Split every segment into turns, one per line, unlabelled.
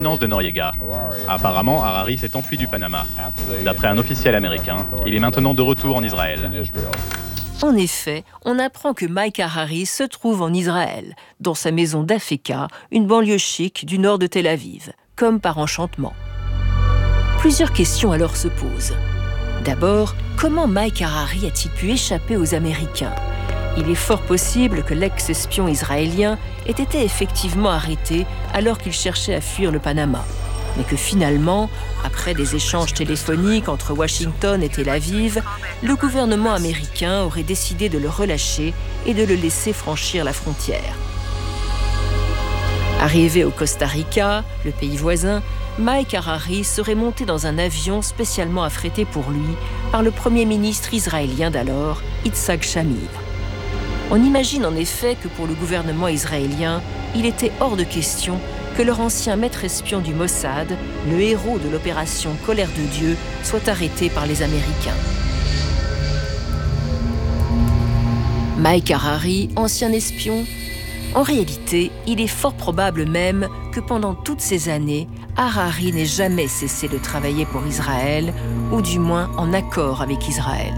de Noriega. Apparemment, Harari s'est enfui du Panama. D'après un officiel américain, il est maintenant de retour en Israël.
En effet, on apprend que Mike Harari se trouve en Israël, dans sa maison d'Afeka, une banlieue chic du nord de Tel Aviv, comme par enchantement. Plusieurs questions alors se posent. D'abord, comment Mike Harari a-t-il pu échapper aux Américains ? Il est fort possible que l'ex-espion israélien ait été effectivement arrêté alors qu'il cherchait à fuir le Panama. Mais que finalement, après des échanges téléphoniques entre Washington et Tel Aviv, le gouvernement américain aurait décidé de le relâcher et de le laisser franchir la frontière. Arrivé au Costa Rica, le pays voisin, Mike Harari serait monté dans un avion spécialement affrété pour lui par le premier ministre israélien d'alors, Yitzhak Shamir. On imagine en effet que pour le gouvernement israélien, il était hors de question que leur ancien maître espion du Mossad, le héros de l'opération Colère de Dieu, soit arrêté par les Américains. Mike Harari, ancien espion? En réalité, il est fort probable même que pendant toutes ces années, Harari n'ait jamais cessé de travailler pour Israël, ou du moins en accord avec Israël.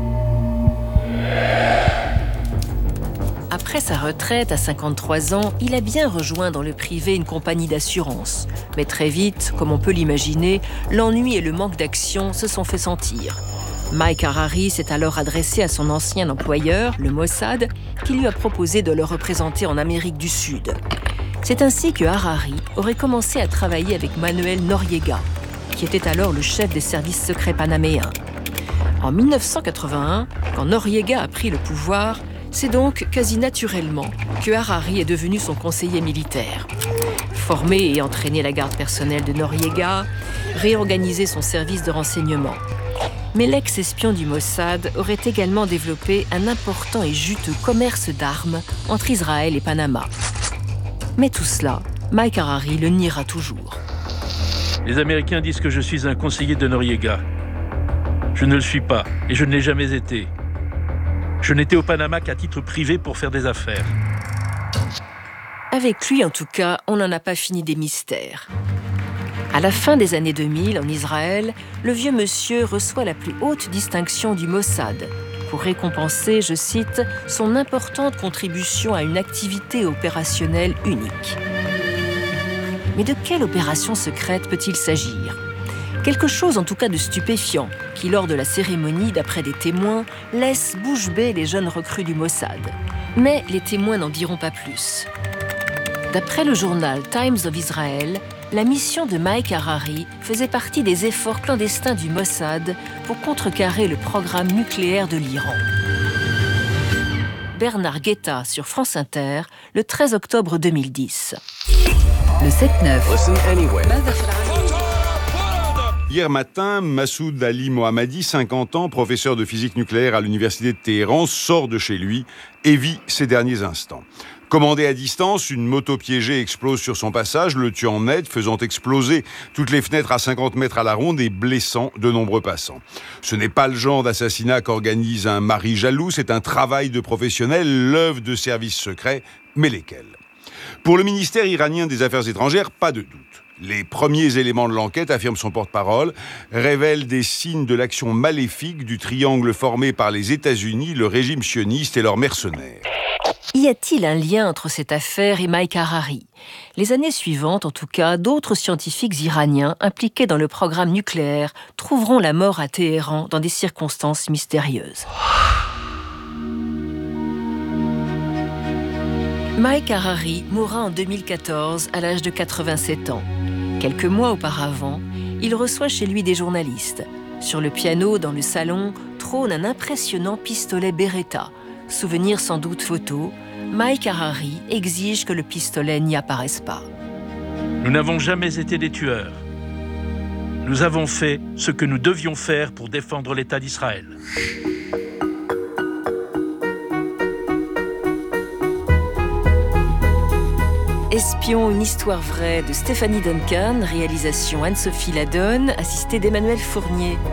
Après sa retraite à 53 ans, il a bien rejoint dans le privé une compagnie d'assurance. Mais très vite, comme on peut l'imaginer, l'ennui et le manque d'action se sont fait sentir. Mike Harari s'est alors adressé à son ancien employeur, le Mossad, qui lui a proposé de le représenter en Amérique du Sud. C'est ainsi que Harari aurait commencé à travailler avec Manuel Noriega, qui était alors le chef des services secrets panaméens. En 1981, quand Noriega a pris le pouvoir, c'est donc quasi naturellement que Harari est devenu son conseiller militaire. Former et entraîner la garde personnelle de Noriega, réorganiser son service de renseignement. Mais l'ex-espion du Mossad aurait également développé un important et juteux commerce d'armes entre Israël et Panama. Mais tout cela, Mike Harari le niera toujours.
Les Américains disent que je suis un conseiller de Noriega. Je ne le suis pas et je ne l'ai jamais été. Je n'étais au Panama qu'à titre privé pour faire des affaires.
Avec lui, en tout cas, on n'en a pas fini des mystères. À la fin des années 2000, en Israël, le vieux monsieur reçoit la plus haute distinction du Mossad pour récompenser, je cite, son importante contribution à une activité opérationnelle unique. Mais de quelle opération secrète peut-il s'agir ? Quelque chose en tout cas de stupéfiant, qui lors de la cérémonie, d'après des témoins, laisse bouche bée les jeunes recrues du Mossad. Mais les témoins n'en diront pas plus. D'après le journal Times of Israel, la mission de Mike Harari faisait partie des efforts clandestins du Mossad pour contrecarrer le programme nucléaire de l'Iran. Bernard Guetta sur France Inter, le 13 octobre 2010.
Le 7-9.
Hier matin, Massoud Ali Mohammadi, 50 ans, professeur de physique nucléaire à l'université de Téhéran, sort de chez lui et vit ses derniers instants. Commandé à distance, une moto piégée explose sur son passage, le tuant net, faisant exploser toutes les fenêtres à 50 mètres à la ronde et blessant de nombreux passants. Ce n'est pas le genre d'assassinat qu'organise un mari jaloux, c'est un travail de professionnel, l'œuvre de services secrets, mais lesquels ? Pour le ministère iranien des Affaires étrangères, pas de doute. Les premiers éléments de l'enquête, affirme son porte-parole, révèlent des signes de l'action maléfique du triangle formé par les États-Unis, le régime sioniste et leurs mercenaires.
Y a-t-il un lien entre cette affaire et Mike Harari ? Les années suivantes, en tout cas, d'autres scientifiques iraniens impliqués dans le programme nucléaire trouveront la mort à Téhéran dans des circonstances mystérieuses. Mike Harari mourra en 2014 à l'âge de 87 ans. Quelques mois auparavant, il reçoit chez lui des journalistes. Sur le piano, dans le salon, trône un impressionnant pistolet Beretta. Souvenir sans doute photo, Mike Harari exige que le pistolet n'y apparaisse pas.
Nous n'avons jamais été des tueurs. Nous avons fait ce que nous devions faire pour défendre l'État d'Israël.
Espion, une histoire vraie de Stéphanie Duncan, réalisation Anne-Sophie Ladonne, assistée d'Emmanuel Fournier.